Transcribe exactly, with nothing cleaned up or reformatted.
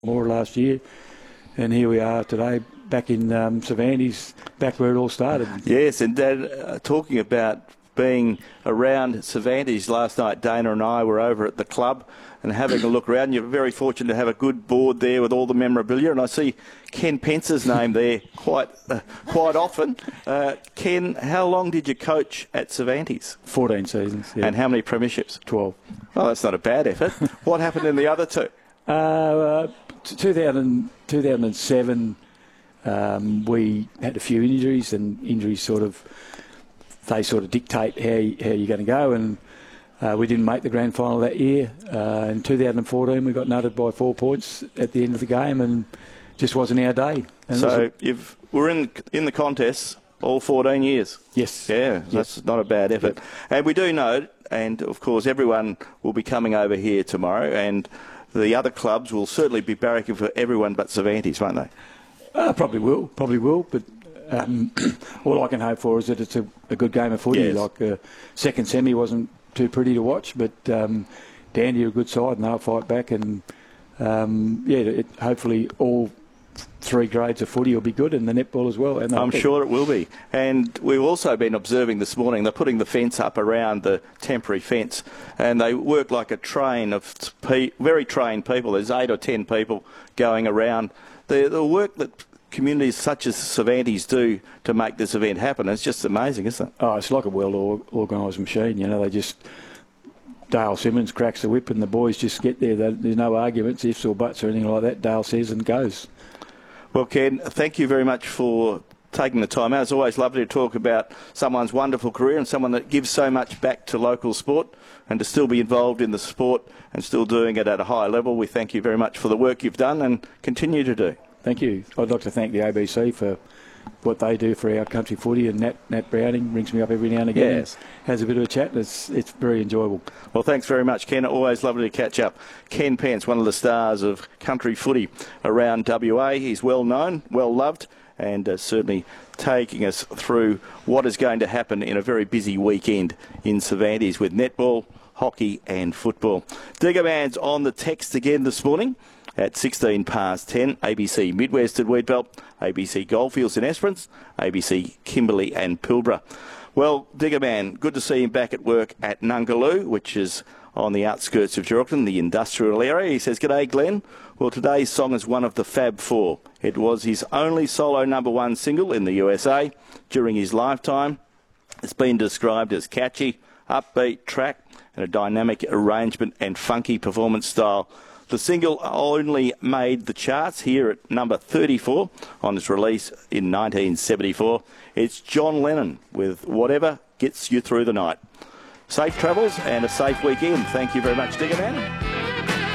more last year, and here we are today, back in um, Cervantes, back where it all started. Yes, and Dad, uh, talking about being around Cervantes last night, Dana and I were over at the club and having a look around. You're very fortunate to have a good board there with all the memorabilia, and I see Ken Pence's name there quite uh, quite often. Uh, Ken, how long did you coach at Cervantes? fourteen seasons. Yeah. And how many premierships? twelve. Oh, that's not a bad effort. What happened in the other two? Uh, uh, two thousand, two thousand seven, um, we had a few injuries, and injuries sort of, they sort of dictate how, you, how you're going to go, and uh, we didn't make the grand final that year. Uh, in two thousand fourteen, we got nutted by four points at the end of the game, and just wasn't our day. And so you've we're in in the contests all fourteen years. Yes. Yeah, that's yes. not a bad effort. Yep. And we do know, and of course everyone will be coming over here tomorrow, and the other clubs will certainly be barracking for everyone but Cervantes, won't they? Uh, probably will, probably will, but um, all I can hope for is that it's a, a good game of footy. Yes. Like uh, second semi wasn't too pretty to watch, but um, Dandy are a good side and they'll fight back, and um, yeah, it, hopefully all three grades of footy will be good, and the netball as well. And I'm sure it will be. And we've also been observing this morning, they're putting the fence up around the temporary fence, and they work like a train of pe- very trained people. There's eight or ten people going around. The, the work that communities such as Cervantes do to make this event happen, it's just amazing, isn't it? Oh, it's like a well-organised machine. You know, they just... Dale Simmons cracks the whip and the boys just get there. There's no arguments, ifs or buts or anything like that. Dale says and goes. Well, Ken, thank you very much for taking the time out. It's always lovely to talk about someone's wonderful career and someone that gives so much back to local sport, and to still be involved in the sport and still doing it at a high level. We thank you very much for the work you've done and continue to do. Thank you. I'd like to thank the A B C for what they do for our country footy, and Nat, Nat Browning rings me up every now and again. Yes. Has a bit of a chat, and it's, it's very enjoyable. Well, thanks very much, Ken. Always lovely to catch up. Ken Pence, one of the stars of country footy around W A. He's well known, well loved, and uh, certainly taking us through what is going to happen in a very busy weekend in Cervantes with netball, hockey and football. Digger Man's on the text again this morning at sixteen past ten, A B C Midwest at Wheatbelt, A B C Goldfields in Esperance, A B C Kimberley and Pilbara. Well, Digger Man, good to see him back at work at Nungaloo, which is on the outskirts of Geraldton, the industrial area. He says, "G'day, Glenn. Well, today's song is one of the Fab Four. It was his only solo number one single in the U S A during his lifetime. It's been described as catchy, upbeat track and a dynamic arrangement and funky performance style. The single only made the charts here at number thirty-four on its release in nineteen seventy-four. It's John Lennon with Whatever Gets You Through the Night." Safe travels and a safe weekend. Thank you very much, Digger Man.